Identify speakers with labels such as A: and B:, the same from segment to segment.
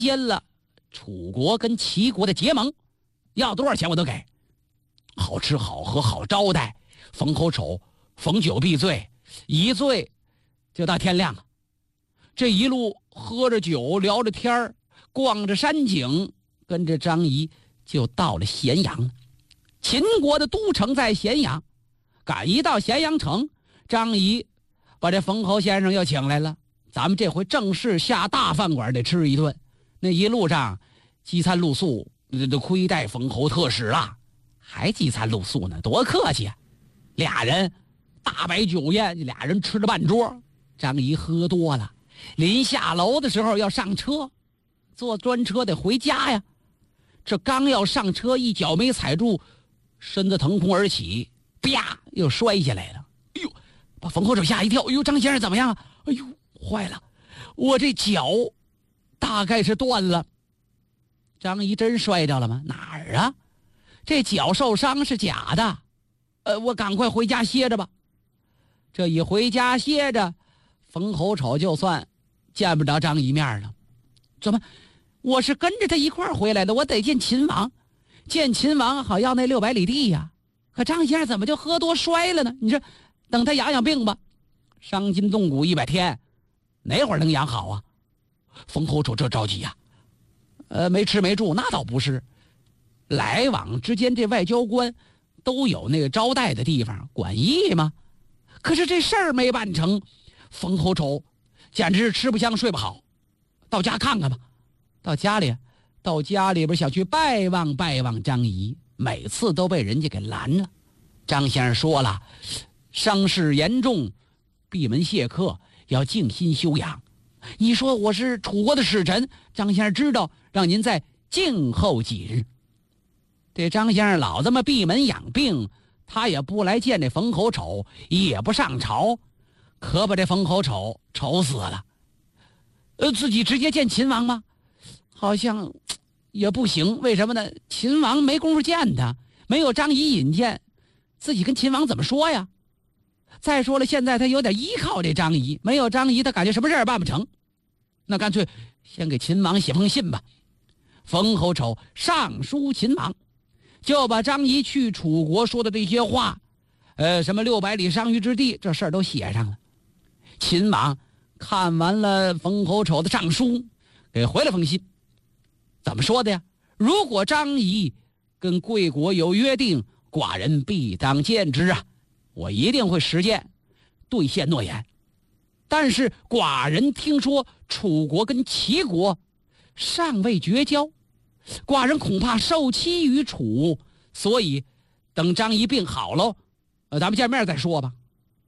A: 签了楚国跟齐国的结盟，要多少钱我都给，好吃好喝好招待。冯侯丑逢酒必醉，一醉就到天亮了。这一路喝着酒聊着天儿，逛着山景，跟着张仪就到了咸阳。秦国的都城在咸阳，赶一到咸阳城，张仪把这冯侯先生又请来了，咱们这回正式下大饭馆得吃一顿。那一路上饥餐露宿，都亏待冯侯特使了，还饥餐露宿呢，多客气啊！俩人大摆酒宴，俩人吃了半桌。张仪喝多了，临下楼的时候要上车，坐专车得回家呀。这刚要上车，一脚没踩住，身子腾空而起，啪又摔下来了。哎呦，把冯侯丑吓一跳。哎呦，张先生怎么样啊？哎呦，坏了，我这脚大概是断了。张仪真摔着了吗？哪儿啊？这脚受伤是假的。我赶快回家歇着吧。这一回家歇着，冯侯丑就算见不着张仪面了。怎么？我是跟着他一块儿回来的，我得见秦王，见秦王好要那600里地呀。可张先生怎么就喝多摔了呢？你说，等他养养病吧，伤筋动骨100天，哪会儿能养好啊？冯侯丑这着急呀。没吃没住那倒不是，来往之间这外交官都有那个招待的地方，管驿嘛。可是这事儿没办成，冯侯丑简直是吃不香睡不好。到家看看吧。到家里边想去拜望拜望张仪，每次都被人家给拦了。张先生说了，伤势严重，闭门谢客，要静心休养。你说我是楚国的使臣，张先生知道，让您再静候几日。这张先生老这么闭门养病，他也不来见这冯侯丑，也不上朝，可把这冯侯丑愁死了。自己直接见秦王吗？好像也不行。为什么呢？秦王没工夫见他，没有张仪引荐，自己跟秦王怎么说呀？再说了，现在他有点依靠这张仪，没有张仪他感觉什么事儿办不成。那干脆先给秦王写封信吧。冯侯丑上书秦王，就把张仪去楚国说的这些话，什么600里伤于之地，这事儿都写上了。秦王看完了冯侯丑的上书，给回了封信。怎么说的呀？如果张仪跟贵国有约定，寡人必当见之啊，我一定会实践，兑现诺言。但是寡人听说楚国跟齐国尚未绝交，寡人恐怕受欺于楚，所以等张仪病好喽，咱们见面再说吧。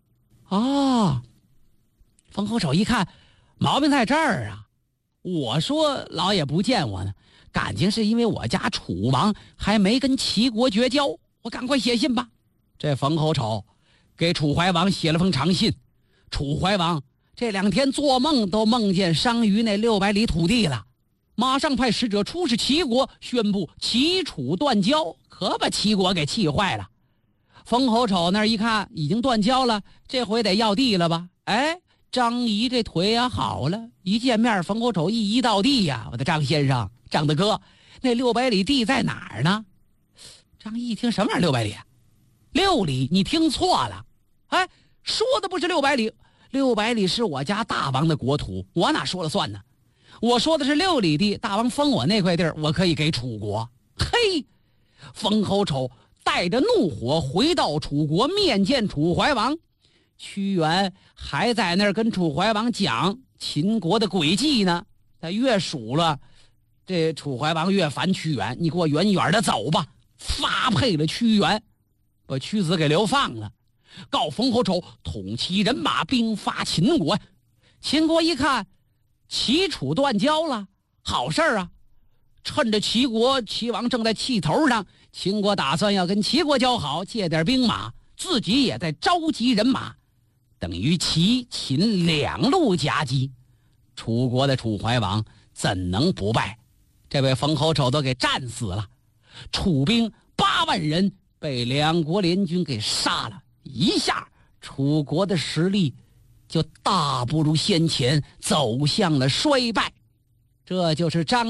A: 冯侯丑一看毛病在这儿啊，我说老爷不见我呢，感情是因为我家楚王还没跟齐国绝交，我赶快写信吧。这冯侯丑给楚怀王写了封长信，楚怀王这2天做梦都梦见伤于那600里土地了，马上派使者出使齐国，宣布齐楚断交，可把齐国给气坏了。冯侯丑那一看已经断交了，这回得要地了吧？张仪这腿也好了，一见面冯侯丑一到地呀，我的张先生，张大哥，那600里地在哪儿呢？张仪一听什么玩意儿600里？6里，你听错了。说的不是600里，600里是我家大王的国土，我哪说了算呢？我说的是6里地，大王封我那块地儿，我可以给楚国。嘿，冯侯丑带着怒火回到楚国面见楚怀王，屈原还在那儿跟楚怀王讲秦国的诡计呢。他越数了，这楚怀王越烦屈原，你给我远远的走吧。发配了屈原，把屈子给流放了，告冯侯丑统骑人马兵发秦国。秦国一看齐楚断交了，好事啊！趁着齐王正在气头上，秦国打算要跟齐国交好，借点兵马，自己也在召集人马，等于齐秦2路夹击。楚国的楚怀王怎能不败？这位冯侯丑都给战死了，楚兵8万人被2国联军给杀了，一下楚国的实力就大不如先前，走向了衰败。这就是张